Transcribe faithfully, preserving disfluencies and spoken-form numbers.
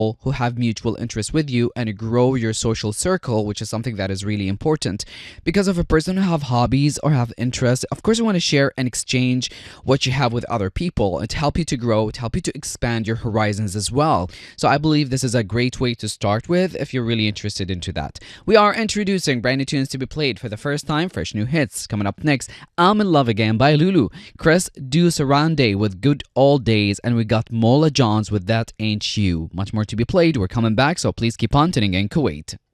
who have mutual interests with you and grow your social circle, which is something that is really important. Because of a person who have hobbies or have interests, of course you want to share and exchange what you have with other people and to help you to grow, to help you to expand your horizons as well. So I believe this is a great way to start with if you're really interested into that. We are introducing brand new tunes to be played for the first time, fresh new hits. Coming up next, I'm in Love Again by Lulu, Chris Dusarande with Good Old Days, and we got Mola Johns with That Ain't You. Much more to be played. We're coming back, so please keep on tuning in Kuwait.